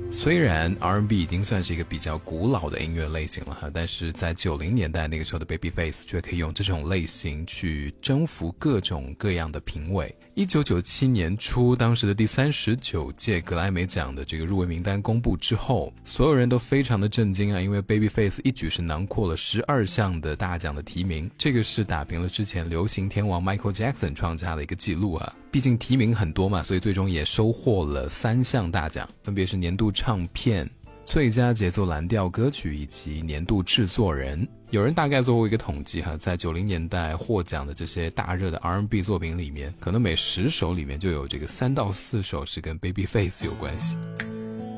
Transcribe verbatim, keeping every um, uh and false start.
虽然 R and B 已经算是一个比较古老的音乐类型了哈，但是在九零年代那个时候的 Babyface 却可以用这种类型去征服各种各样的评委。一九九七年初，当时的第三十九届格莱美奖的这个入围名单公布之后，所有人都非常的震惊啊，因为 Babyface 一举是囊括了十二项的大奖的提名，这个是打平了之前流行天王 Michael Jackson 创下的一个记录啊。毕竟提名很多嘛，所以最终也收获了三项大奖，分别是年度唱片、最佳节奏蓝调歌曲以及年度制作人。有人大概做过一个统计哈，在九零年代获奖的这些大热的 R and B 作品里面，可能每十首里面就有这个三到四首是跟 Babyface 有关系。